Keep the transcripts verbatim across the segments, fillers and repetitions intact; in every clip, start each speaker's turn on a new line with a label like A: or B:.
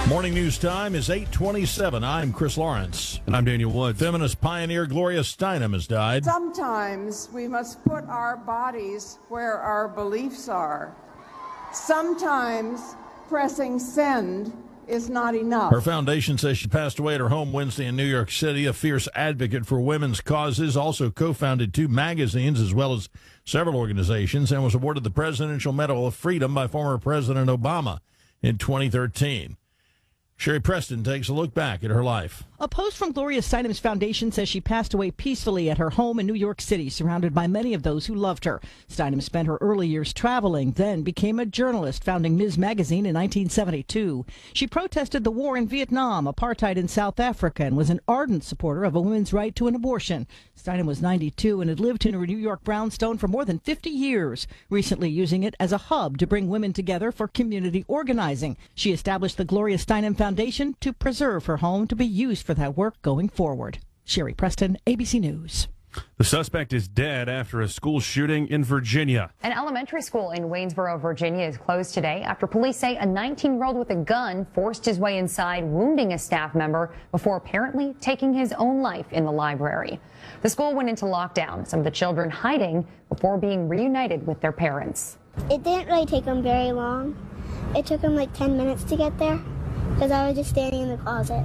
A: Morning news time is eight twenty-seven. I'm Chris Lawrence.
B: And I'm Daniel Wood.
A: Feminist pioneer Gloria Steinem has died.
C: Sometimes we must put our bodies where our beliefs are. Sometimes pressing send is not enough.
A: Her foundation says she passed away at her home Wednesday in New York City. A fierce advocate for women's causes, also co-founded two magazines as well as several organizations, and was awarded the Presidential Medal of Freedom by former President Obama in twenty thirteen. Sherry Preston takes a look back at her life.
D: A post from Gloria Steinem's foundation says she passed away peacefully at her home in New York City, surrounded by many of those who loved her. Steinem spent her early years traveling, then became a journalist, founding Ms Magazine in nineteen seventy-two. She protested the war in Vietnam, apartheid in South Africa, and was an ardent supporter of a woman's right to an abortion. Steinem was ninety-two and had lived in her New York brownstone for more than fifty years, recently using it as a hub to bring women together for community organizing. She established the Gloria Steinem Foundation to preserve her home to be used for that work going forward. Sherry Preston, A B C News.
B: The suspect is dead after a school shooting in Virginia.
E: An elementary school in Waynesboro, Virginia is closed today after police say a nineteen-year-old with a gun forced his way inside, wounding a staff member before apparently taking his own life in the library. The school went into lockdown, some of the children hiding before being reunited with their parents.
F: It didn't really take them very long. It took them like ten minutes to get there because I was just standing in the closet.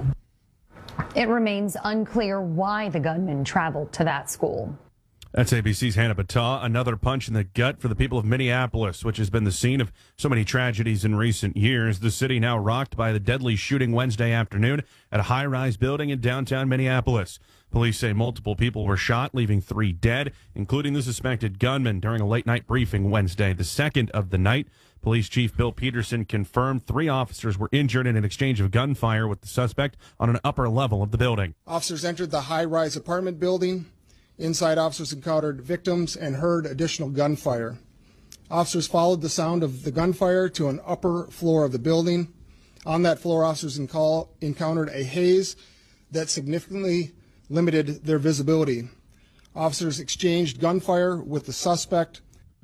E: It remains unclear why the gunman traveled to that school.
B: That's A B C's Hannah Battah. Another punch in the gut for the people of Minneapolis, which has been the scene of so many tragedies in recent years. The city now rocked by the deadly shooting Wednesday afternoon at a high-rise building in downtown Minneapolis. Police say multiple people were shot, leaving three dead, including the suspected gunman, during a late-night briefing Wednesday, the second of the night. Police Chief Bill Peterson confirmed three officers were injured in an exchange of gunfire with the suspect on an upper level of the building.
G: Officers entered the high-rise apartment building. Inside, officers encountered victims and heard additional gunfire. Officers followed the sound of the gunfire to an upper floor of the building. On that floor, officers encountered a haze that significantly limited their visibility. Officers exchanged gunfire with the suspect.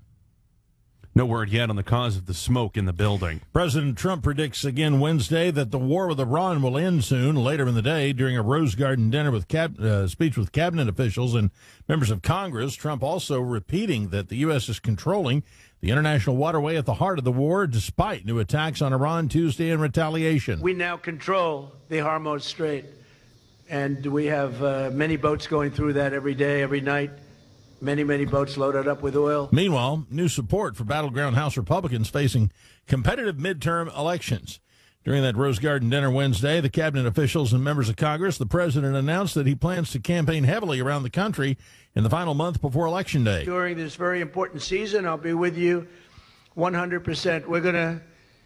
B: No word yet on the cause of the smoke in the building.
A: President Trump predicts again Wednesday that the war with Iran will end soon. Later in the day, during a Rose Garden dinner with cab- uh, speech with cabinet officials and members of Congress, Trump also repeating that the U S is controlling the international waterway at the heart of the war, despite new attacks on Iran Tuesday in retaliation.
H: We now control the Hormuz Strait, and we have uh, many boats going through that every day, every night. Many, many boats loaded up with oil.
A: Meanwhile, new support for battleground House Republicans facing competitive midterm elections. During that Rose Garden dinner Wednesday, the cabinet officials and members of Congress, the president announced that he plans to campaign heavily around the country in the final month before Election Day.
H: During this very important season, I'll be with you one hundred percent. We're going to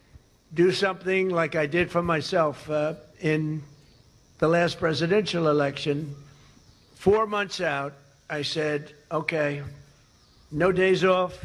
H: do something like I did for myself uh, in the last presidential election. Four months out, I said, okay, no days off.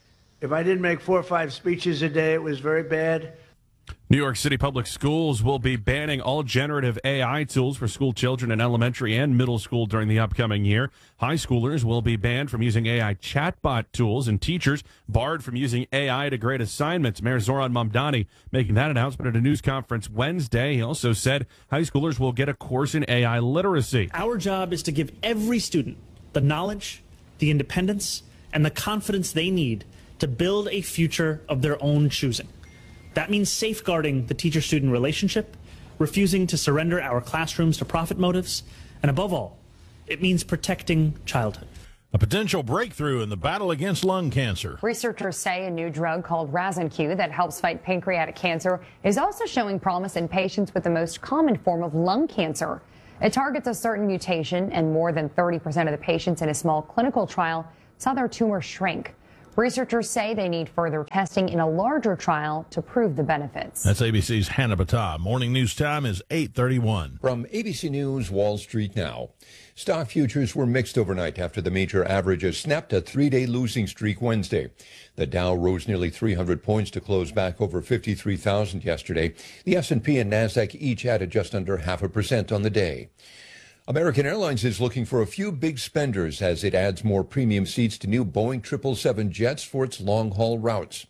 H: If I didn't make four or five speeches a day, it was very bad.
B: New York City Public Schools will be banning all generative A I tools for school children in elementary and middle school during the upcoming year. High schoolers will be banned from using A I chatbot tools, and teachers barred from using A I to grade assignments. Mayor Zoran Mamdani making that announcement at a news conference Wednesday. He also said high schoolers will get a course in A I literacy.
I: Our job is to give every student the knowledge, the independence, and the confidence they need to build a future of their own choosing. That means safeguarding the teacher-student relationship, refusing to surrender our classrooms to profit motives, and above all, it means protecting childhood.
A: A potential breakthrough in the battle against lung cancer.
E: Researchers say a new drug called Razanq that helps fight pancreatic cancer is also showing promise in patients with the most common form of lung cancer. It targets a certain mutation, and more than thirty percent of the patients in a small clinical trial saw their tumor shrink. Researchers say they need further testing in a larger trial to prove the benefits.
A: That's A B C's Hannah Battah. Morning news time is eight thirty-one.
J: From A B C News, Wall Street now. Stock futures were mixed overnight after the major averages snapped a three-day losing streak Wednesday. The Dow rose nearly three hundred points to close back over fifty-three thousand yesterday. The S and P and NASDAQ each added just under half a percent on the day. American Airlines is looking for a few big spenders as it adds more premium seats to new Boeing triple seven jets for its long-haul routes.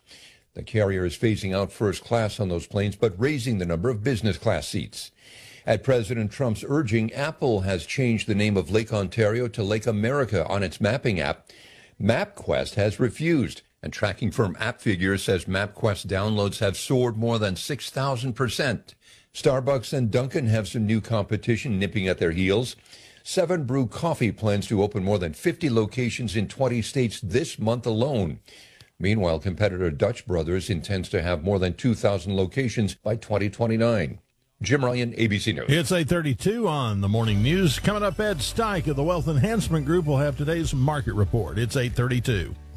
J: The carrier is phasing out first class on those planes, but raising the number of business class seats. At President Trump's urging, Apple has changed the name of Lake Ontario to Lake America on its mapping app. MapQuest has refused, and tracking firm AppFigure says MapQuest downloads have soared more than six thousand percent. Starbucks and Dunkin' have some new competition nipping at their heels. Seven Brew Coffee plans to open more than fifty locations in twenty states this month alone. Meanwhile, competitor Dutch Brothers intends to have more than two thousand locations by twenty twenty-nine. Jim Ryan, A B C News.
A: It's eight thirty-two on the morning news. Coming up, Ed Steik of the Wealth Enhancement Group will have today's market report. It's eight thirty-two.